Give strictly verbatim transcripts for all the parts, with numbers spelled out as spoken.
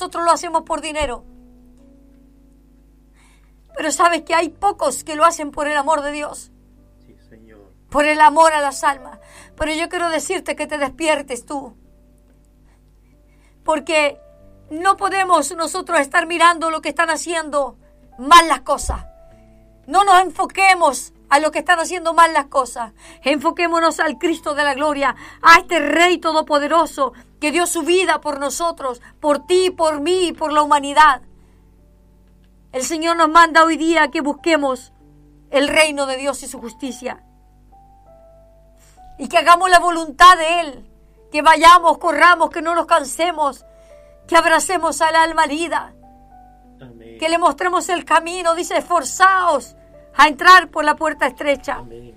nosotros lo hacemos por dinero. Pero sabes que hay pocos que lo hacen por el amor de Dios. Sí, Señor. Por el amor a las almas. Pero yo quiero decirte que te despiertes tú. Porque no podemos nosotros estar mirando lo que están haciendo mal las cosas. No nos enfoquemos a lo que están haciendo mal las cosas. Enfoquémonos al Cristo de la gloria, a este Rey Todopoderoso que dio su vida por nosotros, por ti, por mí y por la humanidad. El Señor nos manda hoy día que busquemos el reino de Dios y su justicia. Y que hagamos la voluntad de Él. Que vayamos, corramos, que no nos cansemos. Que abracemos al alma herida. Amén. Que le mostremos el camino. Dice, esforzaos a entrar por la puerta estrecha. Amén.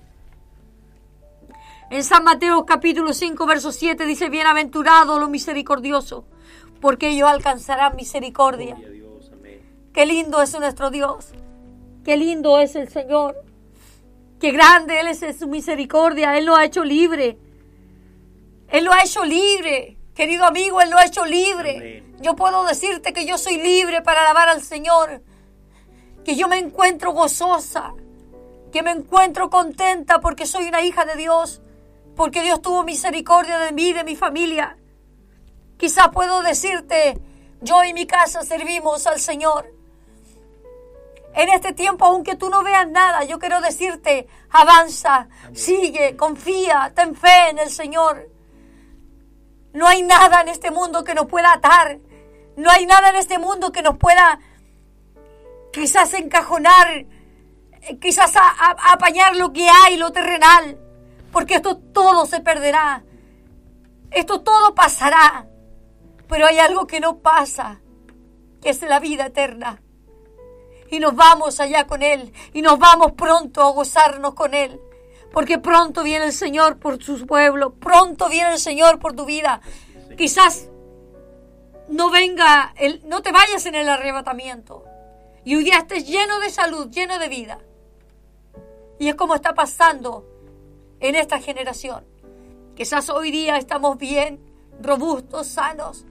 En San Mateo capítulo cinco, verso siete dice, bienaventurados los misericordiosos, porque ellos alcanzarán misericordia. Gloria a Dios. Amén. Qué lindo es nuestro Dios. Qué lindo es el Señor. Qué grande Él es en su misericordia. Él lo ha hecho libre. Él lo ha hecho libre. Querido amigo, Él lo ha hecho libre. Amén. Yo puedo decirte que yo soy libre para alabar al Señor. Que yo me encuentro gozosa. Que me encuentro contenta porque soy una hija de Dios. Porque Dios tuvo misericordia de mí y de mi familia. Quizá puedo decirte, yo y mi casa servimos al Señor. En este tiempo, aunque tú no veas nada, yo quiero decirte, avanza, Amén. Sigue, confía, ten fe en el Señor. No hay nada en este mundo que nos pueda atar. No hay nada en este mundo que nos pueda quizás encajonar, quizás a, a, a apañar lo que hay, lo terrenal. Porque esto todo se perderá. Esto todo pasará. Pero hay algo que no pasa, que es la vida eterna. Y nos vamos allá con Él. Y nos vamos pronto a gozarnos con Él. Porque pronto viene el Señor por su pueblo. Pronto viene el Señor por tu vida. Quizás no venga, el, no te vayas en el arrebatamiento. Y hoy día estés lleno de salud, lleno de vida. Y es como está pasando en esta generación. Quizás hoy día estamos bien, robustos, sanos.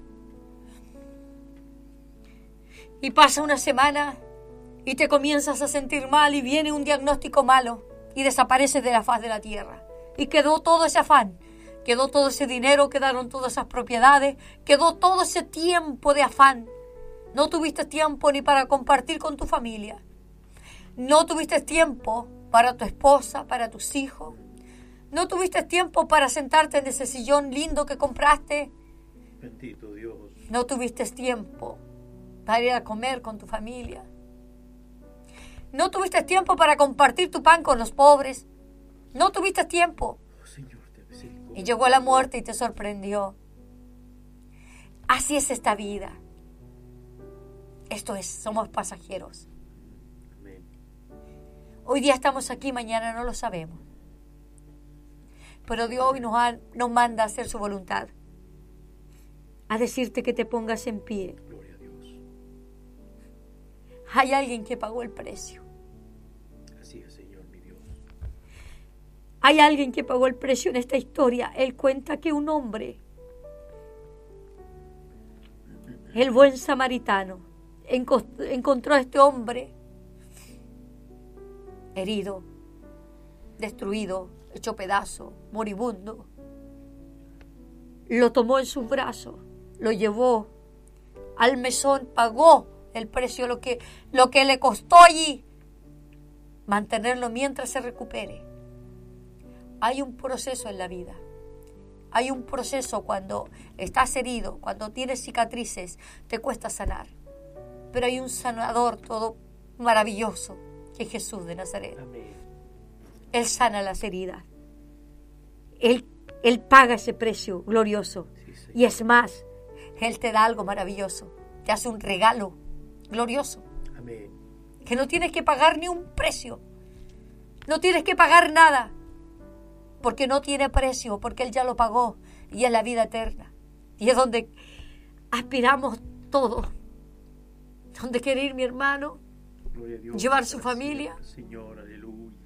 Y pasa una semana y te comienzas a sentir mal y viene un diagnóstico malo y desapareces de la faz de la tierra. Y quedó todo ese afán, quedó todo ese dinero, quedaron todas esas propiedades, quedó todo ese tiempo de afán. No tuviste tiempo ni para compartir con tu familia. No tuviste tiempo para tu esposa, para tus hijos. No tuviste tiempo para sentarte en ese sillón lindo que compraste. Bendito Dios. No tuviste tiempo para ir a comer con tu familia. No tuviste tiempo para compartir tu pan con los pobres. No tuviste tiempo. Oh, Señor, ten misericordia. Y llegó la muerte y te sorprendió. Así es esta vida. Esto es, somos pasajeros. Amén. Hoy día estamos aquí, mañana no lo sabemos. Pero Dios hoy nos, ha, nos manda a hacer su voluntad. A decirte que te pongas en pie. Gloria a Dios. Hay alguien que pagó el precio. Así es, Señor, mi Dios. Hay alguien que pagó el precio en esta historia. Él cuenta que un hombre, el buen samaritano, encontró a este hombre herido, destruido, hecho pedazo, moribundo. Lo tomó en sus brazos, lo llevó al mesón, pagó el precio, lo que, lo que le costó allí mantenerlo mientras se recupere. Hay un proceso en la vida. Hay un proceso cuando estás herido, cuando tienes cicatrices, te cuesta sanar. Pero hay un sanador todo maravilloso, que es Jesús de Nazaret. Amén. Él sana las heridas. Él, él paga ese precio glorioso. Sí, Señor. Y es más, Él te da algo maravilloso. Te hace un regalo glorioso. Amén. Que no tienes que pagar ni un precio. No tienes que pagar nada. Porque no tiene precio, porque Él ya lo pagó. Y es la vida eterna. Y es donde aspiramos todos. Donde quiere ir mi hermano. Gloria a Dios. Llevar su Gracias, familia. Señor, aleluya.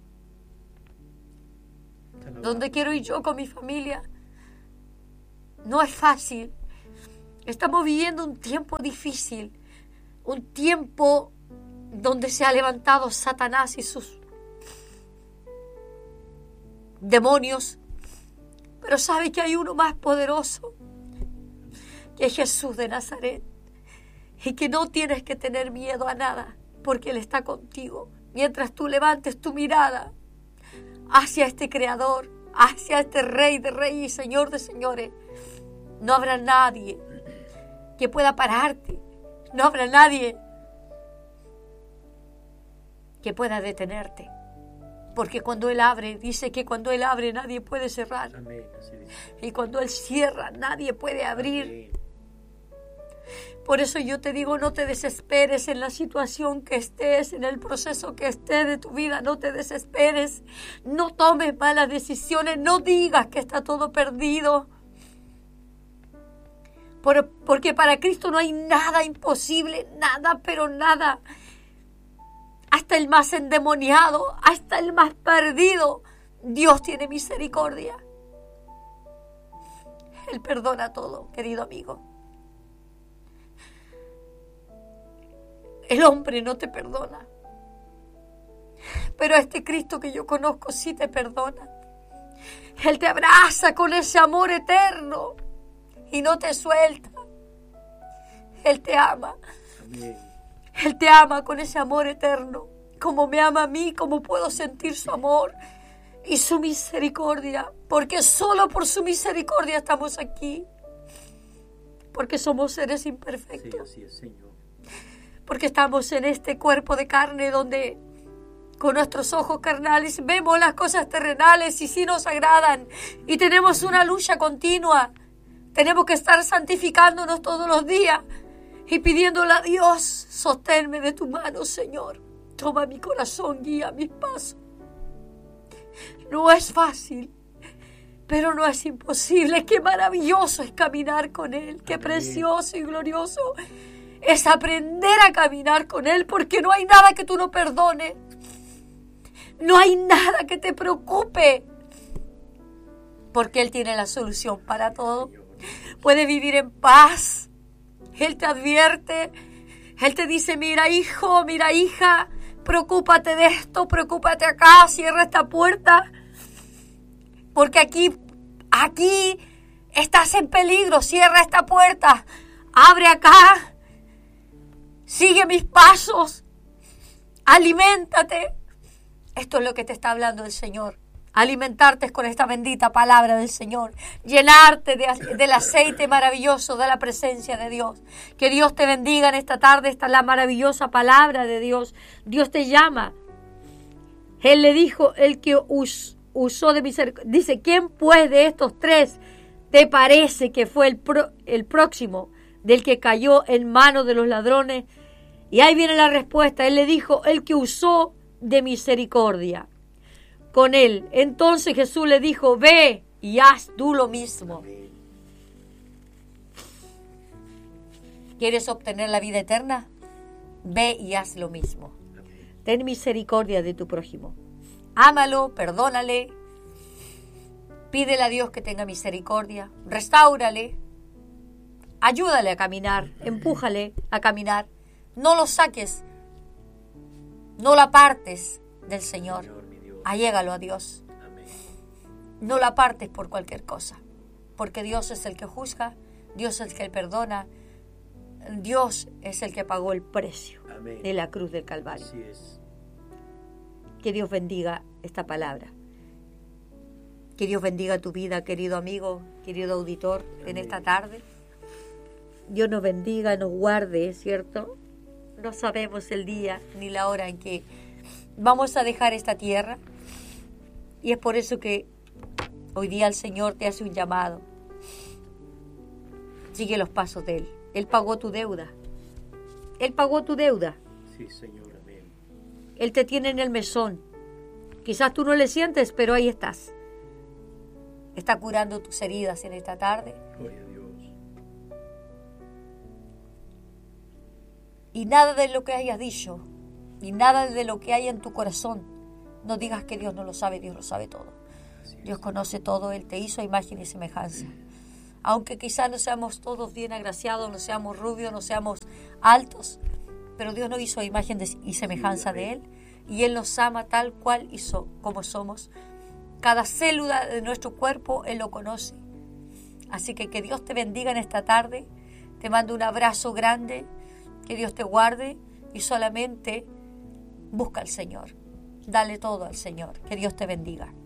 Te alabamos. ¿Dónde quiero ir yo con mi familia? No es fácil. Estamos viviendo un tiempo difícil, un tiempo donde se ha levantado Satanás y sus demonios. Pero sabe que hay uno más poderoso, que es Jesús de Nazaret. Y que no tienes que tener miedo a nada, porque Él está contigo. Mientras tú levantes tu mirada hacia este Creador, hacia este Rey de Reyes y Señor de Señores, no habrá nadie que pueda pararte. No habrá nadie que pueda detenerte. Porque cuando Él abre, dice que cuando Él abre nadie puede cerrar. Amén. Así dice. Y cuando Él cierra nadie puede abrir. Amén. Por eso yo te digo, no te desesperes en la situación que estés, en el proceso que estés de tu vida. No te desesperes, no tomes malas decisiones, no digas que está todo perdido. Por, porque para Cristo no hay nada imposible, nada, pero nada. Hasta el más endemoniado, hasta el más perdido, Dios tiene misericordia. Él perdona todo, querido amigo. El hombre no te perdona. Pero este Cristo que yo conozco sí te perdona. Él te abraza con ese amor eterno y no te suelta. Él te ama. Amén. Él te ama con ese amor eterno. Como me ama a mí, como puedo sentir su amor y su misericordia. Porque solo por su misericordia estamos aquí. Porque somos seres Sí, imperfectos. así es, Señor. Porque estamos en este cuerpo de carne donde con nuestros ojos carnales vemos las cosas terrenales y sí nos agradan. Y tenemos una lucha continua. Tenemos que estar santificándonos todos los días y pidiéndole a Dios, sosténme de tu mano, Señor. Toma mi corazón, guía mis pasos. No es fácil, pero no es imposible. Qué maravilloso es caminar con Él. Qué precioso y glorioso es aprender a caminar con Él, porque no hay nada que tú no perdones. No hay nada que te preocupe, porque Él tiene la solución para todo. Puedes vivir en paz. Él te advierte. Él te dice, mira hijo, mira hija, preocúpate de esto, preocúpate acá, cierra esta puerta. Porque aquí, aquí estás en peligro, cierra esta puerta, abre acá, sigue mis pasos, aliméntate. Esto es lo que te está hablando el Señor. Alimentarte con esta bendita palabra del Señor. Llenarte de, del aceite maravilloso de la presencia de Dios. Que Dios te bendiga en esta tarde. Esta es la maravillosa palabra de Dios. Dios te llama. Él le dijo, el que us, usó de misericordia. Dice, ¿quién pues de estos tres te parece que fue el, pro, el próximo del que cayó en manos de los ladrones? Y ahí viene la respuesta. Él le dijo, el que usó de misericordia con él. Entonces Jesús le dijo, ve y haz tú lo mismo. Amén. ¿Quieres obtener la vida eterna? Ve y haz lo mismo. Amén. Ten misericordia de tu prójimo. Ámalo, perdónale. Pídele a Dios que tenga misericordia. Restáurale. Ayúdale a caminar. Empújale a caminar. No lo saques. No lo apartes del Señor. Señor, mi Dios. Allégalo a Dios. Amén. No la apartes por cualquier cosa. Porque Dios es el que juzga. Dios es el que perdona. Dios es el que pagó el precio Amén. de la cruz del Calvario. Así es. Que Dios bendiga esta palabra. Que Dios bendiga tu vida, querido amigo, querido auditor, en esta tarde. Dios nos bendiga, nos guarde, ¿cierto? No sabemos el día ni la hora en que vamos a dejar esta tierra. Y es por eso que hoy día el Señor te hace un llamado. Sigue los pasos de Él. Él pagó tu deuda. Él pagó tu deuda. Sí, Señor. Amén. Él te tiene en el mesón. Quizás tú no le sientes, pero ahí estás. Está curando tus heridas en esta tarde. Gloria a Dios. Y nada de lo que hayas dicho, ni nada de lo que hay en tu corazón, no digas que Dios no lo sabe, Dios lo sabe todo. Así es. Dios conoce todo, Él te hizo a imagen y semejanza. Aunque quizás no seamos todos bien agraciados, no seamos rubios, no seamos altos, pero Dios nos hizo a imagen de- y semejanza de Él, y Él nos ama tal cual y so- como somos. Cada célula de nuestro cuerpo Él lo conoce. Así que que Dios te bendiga en esta tarde. Te mando un abrazo grande. Que Dios te guarde y solamente busca al Señor. Dale todo al Señor. Que Dios te bendiga.